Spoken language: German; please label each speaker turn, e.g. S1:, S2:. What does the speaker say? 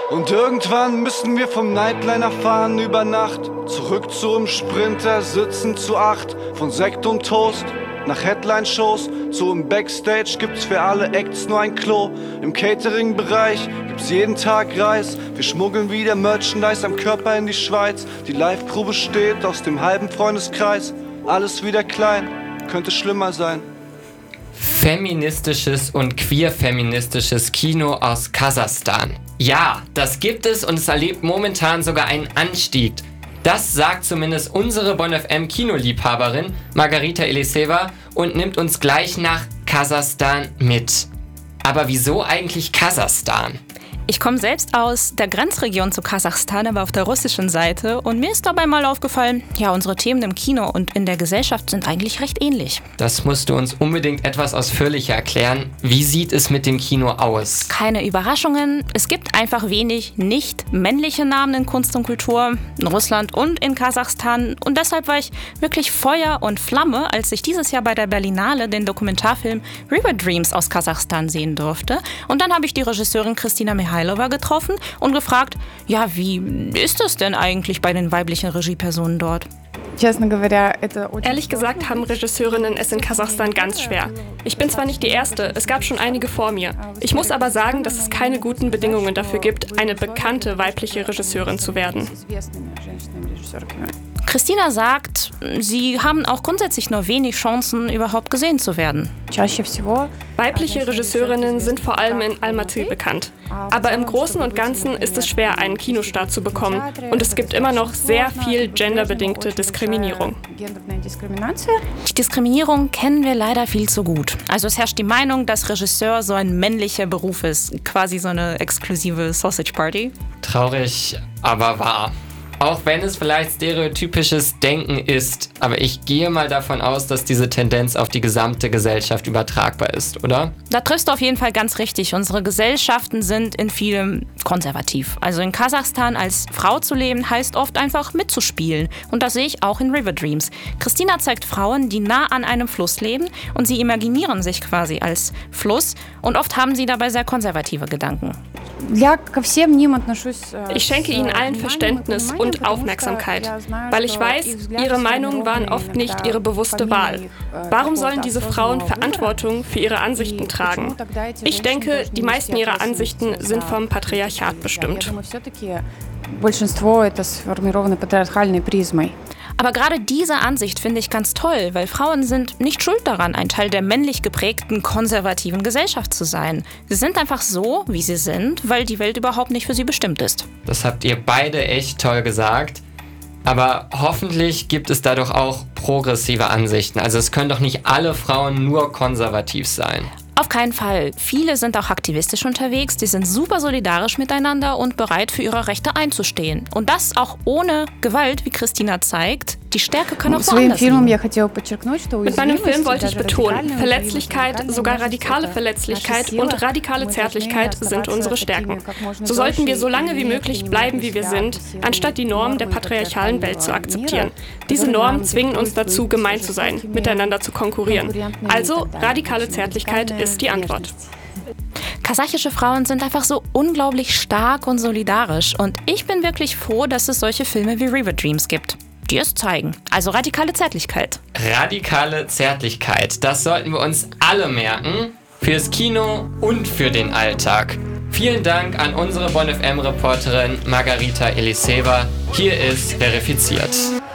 S1: Und irgendwann müssen wir vom Nightliner fahren über Nacht. Zurück zum Sprinter, sitzen zu 8. Von Sekt und Toast nach Headline-Shows. So im Backstage gibt's für alle Acts nur ein Klo. Im Catering-Bereich gibt's jeden Tag Reis. Wir schmuggeln wieder Merchandise am Körper in die Schweiz. Die Live-Crew besteht aus dem halben Freundeskreis. Alles wieder klein, könnte schlimmer sein.
S2: Feministisches und queer-feministisches Kino aus Kasachstan. Ja, das gibt es und es erlebt momentan sogar einen Anstieg. Das sagt zumindest unsere Bonn FM Kinoliebhaberin Margarita Eliseva und nimmt uns gleich nach Kasachstan mit. Aber wieso eigentlich Kasachstan?
S3: Ich komme selbst aus der Grenzregion zu Kasachstan, aber auf der russischen Seite. Und mir ist dabei mal aufgefallen, ja, unsere Themen im Kino und in der Gesellschaft sind eigentlich recht ähnlich.
S2: Das musst du uns unbedingt etwas ausführlicher erklären. Wie sieht es mit dem Kino aus?
S3: Keine Überraschungen. Es gibt einfach wenig nicht männliche Namen in Kunst und Kultur, in Russland und in Kasachstan. Und deshalb war ich wirklich Feuer und Flamme, als ich dieses Jahr bei der Berlinale den Dokumentarfilm River Dreams aus Kasachstan sehen durfte. Und dann habe ich die Regisseurin Kristina Mihailova getroffen und gefragt, ja, wie ist es denn eigentlich bei den weiblichen Regiepersonen dort?
S4: Ehrlich gesagt haben Regisseurinnen es in Kasachstan ganz schwer. Ich bin zwar nicht die Erste, es gab schon einige vor mir. Ich muss aber sagen, dass es keine guten Bedingungen dafür gibt, eine bekannte weibliche Regisseurin zu werden.
S3: Christina sagt, sie haben auch grundsätzlich nur wenig Chancen, überhaupt gesehen zu werden.
S4: Weibliche Regisseurinnen sind vor allem in Almaty bekannt. Aber im Großen und Ganzen ist es schwer, einen Kinostart zu bekommen. Und es gibt immer noch sehr viel genderbedingte Diskriminierung.
S3: Die Diskriminierung kennen wir leider viel zu gut. Also es herrscht die Meinung, dass Regisseur so ein männlicher Beruf ist. Quasi so eine exklusive Sausage Party.
S2: Traurig, aber wahr. Auch wenn es vielleicht stereotypisches Denken ist, aber ich gehe mal davon aus, dass diese Tendenz auf die gesamte Gesellschaft übertragbar ist, oder?
S3: Da triffst du auf jeden Fall ganz richtig. Unsere Gesellschaften sind in vielem konservativ. Also in Kasachstan als Frau zu leben, heißt oft einfach mitzuspielen. Und das sehe ich auch in River Dreams. Christina zeigt Frauen, die nah an einem Fluss leben und sie imaginieren sich quasi als Fluss. Und oft haben sie dabei sehr konservative Gedanken.
S4: Ich schenke ihnen allen Verständnis und Aufmerksamkeit, weil ich weiß, ihre Meinungen waren oft nicht ihre bewusste Wahl. Warum sollen diese Frauen Verantwortung für ihre Ansichten tragen? Ich denke, die meisten ihrer Ansichten sind vom Patriarchat bestimmt.
S3: Aber gerade diese Ansicht finde ich ganz toll, weil Frauen sind nicht schuld daran, ein Teil der männlich geprägten, konservativen Gesellschaft zu sein. Sie sind einfach so, wie sie sind, weil die Welt überhaupt nicht für sie bestimmt ist.
S2: Das habt ihr beide echt toll gesagt. Aber hoffentlich gibt es dadurch auch progressive Ansichten. Also es können doch nicht alle Frauen nur konservativ sein.
S3: Auf keinen Fall. Viele sind auch aktivistisch unterwegs, die sind super solidarisch miteinander und bereit, für ihre Rechte einzustehen. Und das auch ohne Gewalt, wie Christina zeigt. Die Stärke kann auch woanders liegen.
S4: Mit meinem Film wollte ich betonen, Verletzlichkeit, sogar radikale Verletzlichkeit und radikale Zärtlichkeit sind unsere Stärken. So sollten wir so lange wie möglich bleiben, wie wir sind, anstatt die Normen der patriarchalen Welt zu akzeptieren. Diese Normen zwingen uns dazu, gemein zu sein, miteinander zu konkurrieren. Also, radikale Zärtlichkeit ist die Antwort.
S3: Kasachische Frauen sind einfach so unglaublich stark und solidarisch. Und ich bin wirklich froh, dass es solche Filme wie River Dreams gibt, die es zeigen. Also radikale Zärtlichkeit.
S2: Radikale Zärtlichkeit, das sollten wir uns alle merken. Fürs Kino und für den Alltag. Vielen Dank an unsere Bonn FM-Reporterin Margarita Eliseva. Hier ist Verifiziert.